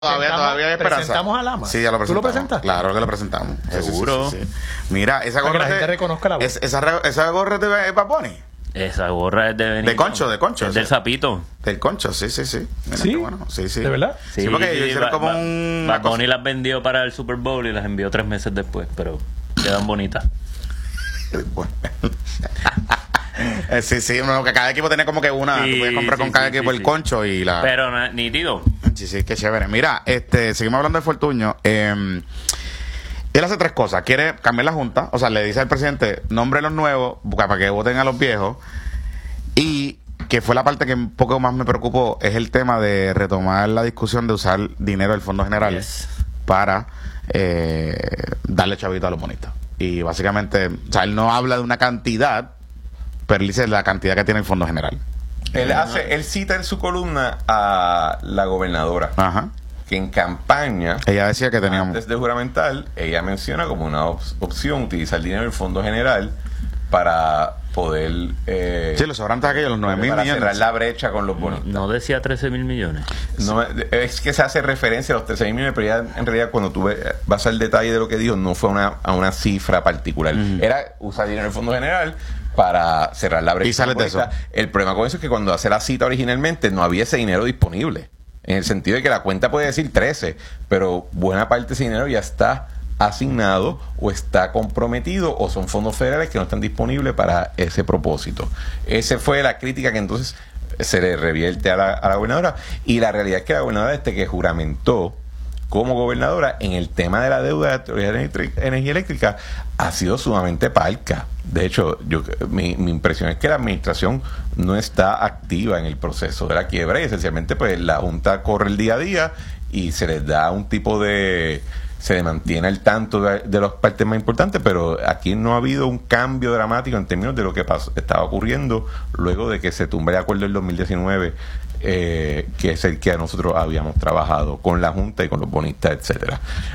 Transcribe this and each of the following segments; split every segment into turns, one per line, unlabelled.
Todavía hay esperanza.
¿Presentamos a Lama?
Sí, ya lo presentamos.
¿Tú lo presentas?
Claro que lo presentamos.
Seguro.
Sí. Mira, esa
Para que
gorra
la gente reconozca la voz.
esa gorra es de Bad Bunny.
Esa gorra es de Benito.
De Concho.
Es del Sapito.
Del Concho, sí. Mira,
¿Sí?
qué bueno. Sí.
¿De verdad?
Sí, porque ellos hicieron como un...
Bad Bunny las vendió para el Super Bowl y las envió 3 meses después, pero quedan bonitas.
Sí, no, que cada equipo tenía como que una.
Sí,
tú puedes comprar con cada equipo el Concho y la...
Pero nítido.
Sí, qué chévere. Mira, seguimos hablando de Fortuño. Él hace 3 cosas. Quiere cambiar la junta. O sea, le dice al presidente, nombre los nuevos para que voten a los viejos. Y que fue la parte que un poco más me preocupó, es el tema de retomar la discusión de usar dinero del Fondo General para darle chavito a los bonistas. Y básicamente, o sea, él no habla de una cantidad, pero él dice la cantidad que tiene el Fondo General.
Él cita en su columna a la gobernadora.
Ajá.
Que en campaña,
ella decía que teníamos...
antes de juramentar, ella menciona como una opción utilizar el dinero del Fondo General para poder...
sí, los sobrantes aquellos, los 9.000 millones.
Para cerrar la brecha con los bonistas.
No decía 13.000 millones.
No, es que se hace referencia a los 13.000 millones, pero ya en realidad cuando tú vas al detalle de lo que dijo, no fue a una cifra particular. Era usar dinero del Fondo General para cerrar la brecha.
Y sale de eso.
El problema con eso es que cuando hace la cita originalmente no había ese dinero disponible. En el sentido de que la cuenta puede decir 13, pero buena parte de ese dinero ya está asignado o está comprometido o son fondos federales que no están disponibles para ese propósito. Esa fue la crítica que entonces se le revierte a la gobernadora, y la realidad es que la gobernadora, desde que juramentó como gobernadora en el tema de la deuda de la Autoridad de Energía Eléctrica, ha sido sumamente parca. De hecho, mi impresión es que la administración no está activa en el proceso de la quiebra, y esencialmente pues la Junta corre el día a día y se les da un tipo de... se le mantiene al tanto de las partes más importantes, pero aquí no ha habido un cambio dramático en términos de lo que estaba ocurriendo luego de que se tumbe el acuerdo del 2019, que es el que nosotros habíamos trabajado con la Junta y con los bonistas, etcétera.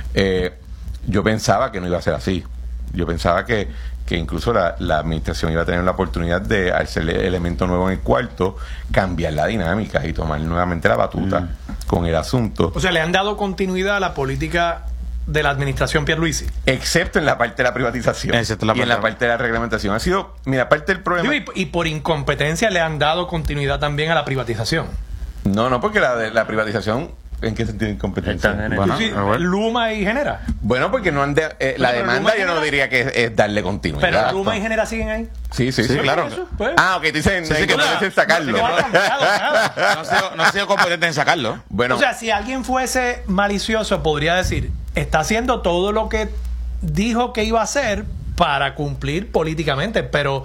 Yo pensaba que no iba a ser así. Yo pensaba que incluso la administración iba a tener la oportunidad de, al ser el elemento nuevo en el cuarto, cambiar la dinámica y tomar nuevamente la batuta con el asunto.
O sea, le han dado continuidad a la política de la administración Pierluisi.
Excepto en la parte de la privatización y en la parte de la reglamentación. Ha sido, mira, parte del problema...
Y por incompetencia le han dado continuidad también a la privatización.
No, porque la privatización... ¿En qué sentido de incompetencia?
Bueno,
Sí, Luma y Genera.
Bueno, porque no han la demanda yo no diría que es darle continuidad.
Pero Luma y Genera siguen ahí.
Sí, claro.
Eso, pues.
Ok, tú dices que no deben sacarlo.
No ha cambiado nada.
No ha sido competente en sacarlo.
Bueno,
O sea, si alguien fuese malicioso, podría decir, está haciendo todo lo que dijo que iba a hacer para cumplir políticamente, pero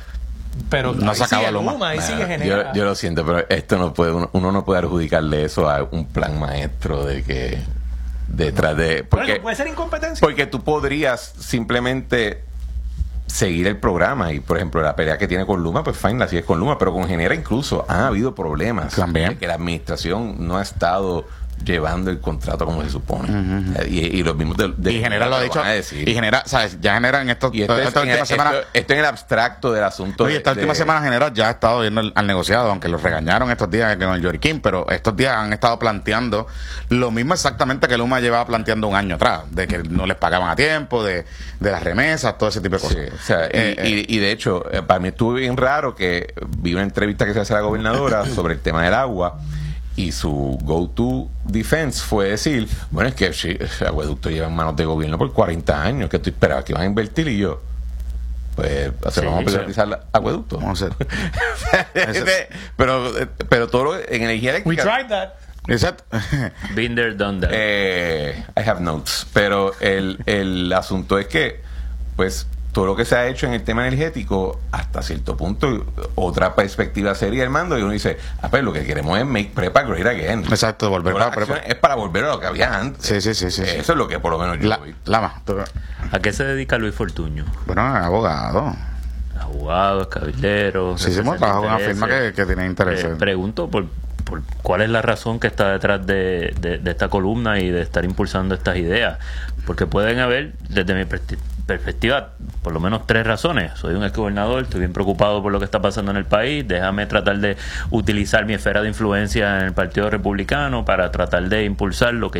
no sacaba
Luma y sigue Genera.
yo lo siento, pero esto no puede, uno no puede adjudicarle eso a un plan maestro de que detrás de...
Porque puede ser incompetencia.
Porque tú podrías simplemente seguir el programa y, por ejemplo, la pelea que tiene con Luma, pues fine, la sigues con Luma, pero con Genera incluso han habido problemas
también
de que la administración no ha estado llevando el contrato como se supone. Y los mismos de
y Genera lo ha dicho. Y Genera, ¿sabes? Ya Genera en esto en
el abstracto del asunto.
Y esta última semana Genera ya ha estado viendo al negociado, aunque los regañaron estos días con el Yoriquín, pero estos días han estado planteando lo mismo exactamente que Luma llevaba planteando un año atrás, de que no les pagaban a tiempo, de las remesas, todo ese tipo de cosas.
Sí, o sea, y de hecho, para mí estuvo bien raro que vi una entrevista que se hace a la gobernadora sobre el tema del agua, y su go-to defense fue decir, bueno, es que el acueducto lleva en manos de gobierno por 40 años, que tú esperabas que iban a invertir, y yo, pues, vamos a privatizar el acueducto.
Vamos a hacer.
pero todo en energía eléctrica...
We tried that.
Exacto.
Been there, done that.
I have notes. Pero el asunto es que, pues, todo lo que se ha hecho en el tema energético, hasta cierto punto, otra perspectiva sería, Armando, y uno dice, pues lo que queremos es make prepa great again.
Exacto, volver para prepa.
Es para volver a lo que había antes.
Sí.
Eso es lo que por lo menos yo vi.
Lama.
¿A qué se dedica Luis Fortuño?
Bueno, abogado.
Abogado, cabildero.
Sí, hemos trabajado con una firma que tiene interés.
Pregunto por cuál es la razón que está detrás de esta columna y de estar impulsando estas ideas, porque pueden haber, desde perspectiva, por lo menos 3 razones. Soy un exgobernador, estoy bien preocupado por lo que está pasando en el país, déjame tratar de utilizar mi esfera de influencia en el Partido Republicano para tratar de impulsar lo que